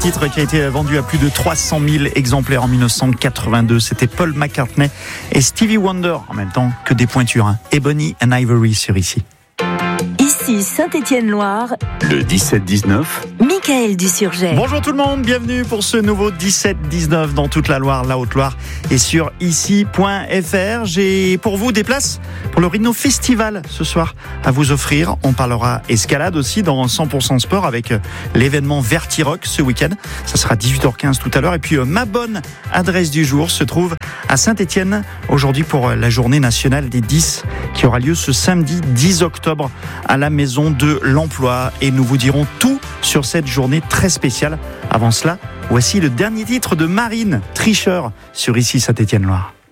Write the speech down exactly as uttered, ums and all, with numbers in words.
titre qui a été vendu à plus de trois cent mille exemplaires en dix-neuf cent quatre-vingt-deux. C'était Paul McCartney et Stevie Wonder en même temps que des pointures. Hein. Ebony and Ivory sur ici. Ici Saint-Étienne-Loire, le dix-sept dix-neuf, Michael Dusurget. Bonjour tout le monde, bienvenue pour ce nouveau dix-sept dix-neuf dans toute la Loire, la Haute-Loire et sur ici point f r. J'ai pour vous des places pour le Rhino Festival ce soir à vous offrir. On parlera escalade aussi dans cent pour cent sport avec l'événement Vertirock ce week-end. Ça sera dix-huit heures quinze tout à l'heure. Et puis ma bonne adresse du jour se trouve à Saint-Étienne aujourd'hui pour la journée nationale des dix qui aura lieu ce samedi dix octobre à la Maison de l'Emploi. Et nous vous dirons tout sur cette journée très spéciale. Avant cela, voici le dernier titre de Marine, Tricheur, sur ici Saint-Étienne-Loire.